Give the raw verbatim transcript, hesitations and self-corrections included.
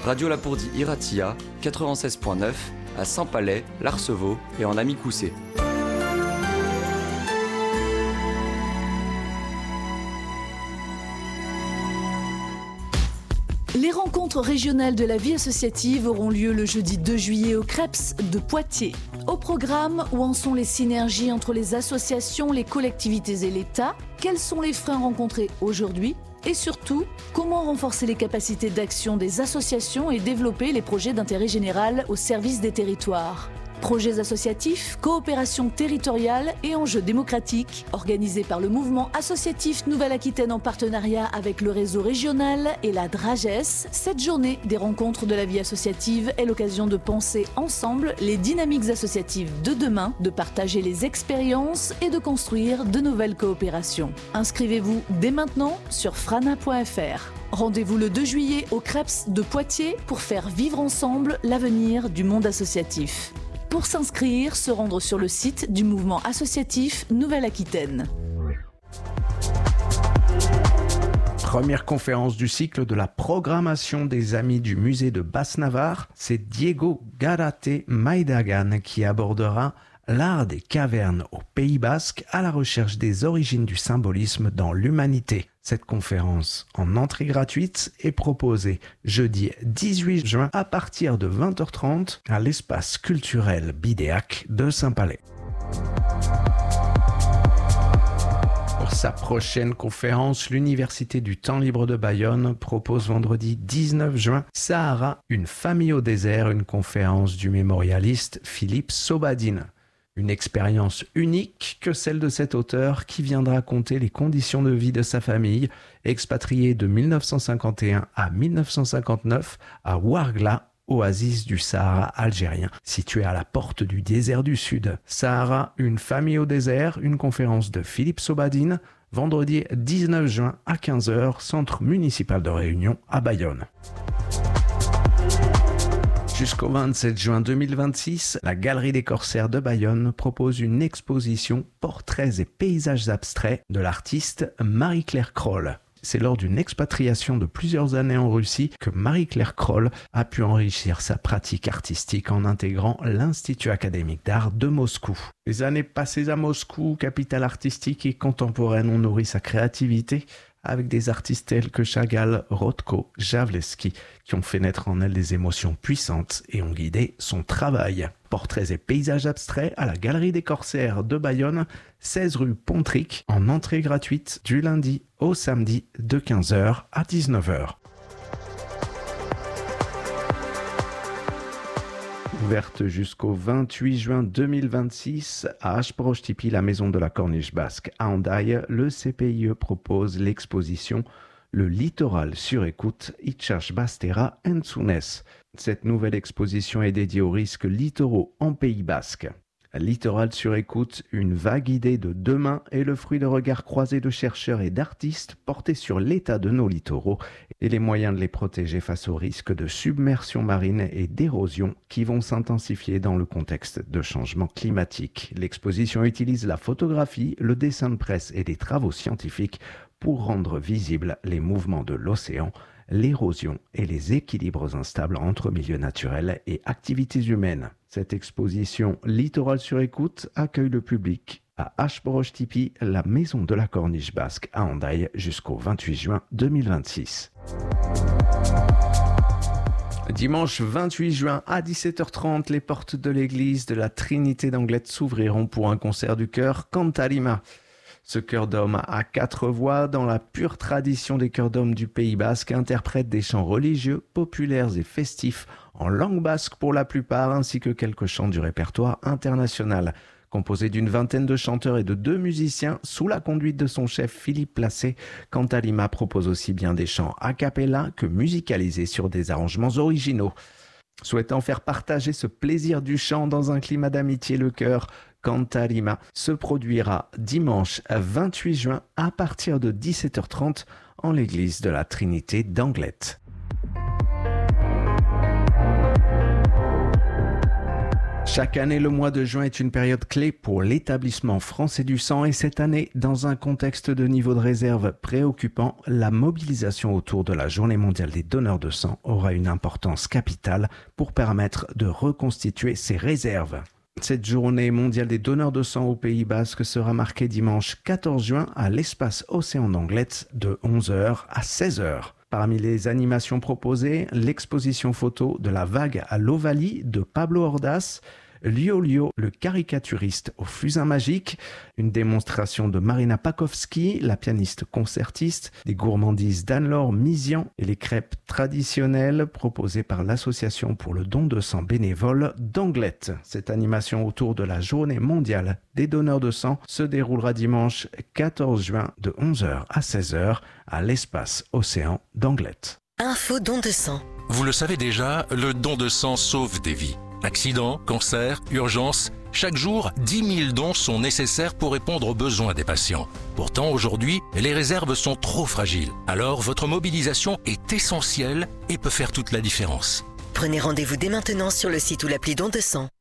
Radio Lapourdie Iratia, quatre-vingt-seize point neuf, à Saint-Palais, l'Arceveau et en Amicoussé. Les rencontres régionales de la vie associative auront lieu le jeudi deux juillet au Creps de Poitiers. Au programme, où en sont les synergies entre les associations, les collectivités et l'État? Quels sont les freins rencontrés aujourd'hui? Et surtout, comment renforcer les capacités d'action des associations et développer les projets d'intérêt général au service des territoires? Projets associatifs, coopération territoriale et enjeux démocratiques, organisés par le mouvement associatif Nouvelle-Aquitaine en partenariat avec le réseau régional et la DRAGES, cette journée des rencontres de la vie associative est l'occasion de penser ensemble les dynamiques associatives de demain, de partager les expériences et de construire de nouvelles coopérations. Inscrivez-vous dès maintenant sur frana point f r. Rendez-vous le deux juillet au Creps de Poitiers pour faire vivre ensemble l'avenir du monde associatif. Pour s'inscrire, se rendre sur le site du mouvement associatif Nouvelle-Aquitaine. Première conférence du cycle de la programmation des Amis du musée de Basse-Navarre, c'est Diego Garate Maidagan qui abordera l'art des cavernes au Pays Basque à la recherche des origines du symbolisme dans l'humanité. Cette conférence en entrée gratuite est proposée jeudi dix-huit juin à partir de vingt heures trente à l'espace culturel Bidéac de Saint-Palais. Pour sa prochaine conférence, l'Université du Temps Libre de Bayonne propose vendredi dix-neuf juin Sahara, une famille au désert, une conférence du mémorialiste Philippe Sobadine. Une expérience unique que celle de cet auteur qui viendra raconter les conditions de vie de sa famille, expatriée de mille neuf cent cinquante et un à mille neuf cent cinquante-neuf à Ouargla, oasis du Sahara algérien, située à la porte du désert du Sud. Sahara, une famille au désert, une conférence de Philippe Sobadine, vendredi dix-neuf juin à quinze heures, centre municipal de Réunion à Bayonne. Jusqu'au vingt-sept juin deux mille vingt-six, la Galerie des Corsaires de Bayonne propose une exposition Portraits et paysages abstraits de l'artiste Marie-Claire Kroll. C'est lors d'une expatriation de plusieurs années en Russie que Marie-Claire Kroll a pu enrichir sa pratique artistique en intégrant l'Institut académique d'art de Moscou. Les années passées à Moscou, capitale artistique et contemporaine, ont nourri sa créativité avec des artistes tels que Chagall, Rothko, Javleski, qui ont fait naître en elle des émotions puissantes et ont guidé son travail. Portraits et paysages abstraits à la Galerie des Corsaires de Bayonne, seize rue Pontric, en entrée gratuite du lundi au samedi de quinze heures à dix-neuf heures. Ouverte jusqu'au vingt-huit juin deux mille vingt-six à Ashprochtipi, la maison de la Corniche basque à Hendaye, le C P I E propose l'exposition Le littoral sur écoute, Itchach Bastera Entzunes. Cette nouvelle exposition est dédiée aux risques littoraux en Pays basque. Littoral sur écoute, une vague idée de demain est le fruit de regards croisés de chercheurs et d'artistes portés sur l'état de nos littoraux et les moyens de les protéger face aux risques de submersion marine et d'érosion qui vont s'intensifier dans le contexte de changement climatique. L'exposition utilise la photographie, le dessin de presse et des travaux scientifiques pour rendre visibles les mouvements de l'océan, l'érosion et les équilibres instables entre milieux naturels et activités humaines. Cette exposition Littoral sur écoute accueille le public à Ashprochtipi, la maison de la Corniche basque à Hendaye, jusqu'au vingt-huit juin deux mille vingt-six. Dimanche vingt-huit juin à dix-sept heures trente, les portes de l'église de la Trinité d'Anglet s'ouvriront pour un concert du chœur Cantarima. Ce chœur d'hommes à quatre voix, dans la pure tradition des chœurs d'hommes du Pays basque, interprète des chants religieux, populaires et festifs, en langue basque pour la plupart, ainsi que quelques chants du répertoire international. Composé d'une vingtaine de chanteurs et de deux musiciens, sous la conduite de son chef Philippe Placé, Cantarima propose aussi bien des chants a cappella que musicalisés sur des arrangements originaux. Souhaitant faire partager ce plaisir du chant dans un climat d'amitié, le chœur Cantarima se produira dimanche vingt-huit juin à partir de dix-sept heures trente en l'église de la Trinité d'Anglet. Chaque année, le mois de juin est une période clé pour l'établissement français du sang et cette année, dans un contexte de niveau de réserve préoccupant, la mobilisation autour de la Journée mondiale des donneurs de sang aura une importance capitale pour permettre de reconstituer ces réserves. Cette Journée mondiale des donneurs de sang au Pays Basque sera marquée dimanche quatorze juin à l'espace Océan d'Anglet de onze heures à seize heures. Parmi les animations proposées, l'exposition photo de la vague à l'Ovalie de Pablo Ordaz, Lio Lio, le caricaturiste au fusain magique, une démonstration de Marina Pakowski, la pianiste concertiste, des gourmandises d'Anne-Laure Misian et les crêpes traditionnelles proposées par l'Association pour le don de sang bénévole d'Anglet. Cette animation autour de la Journée mondiale des donneurs de sang se déroulera dimanche quatorze juin de onze heures à seize heures à l'espace Océan d'Anglet. Info don de sang. Vous le savez déjà, le don de sang sauve des vies. Accidents, cancers, urgences, chaque jour, dix mille dons sont nécessaires pour répondre aux besoins des patients. Pourtant, aujourd'hui, les réserves sont trop fragiles. Alors, votre mobilisation est essentielle et peut faire toute la différence. Prenez rendez-vous dès maintenant sur le site ou l'appli Don de sang.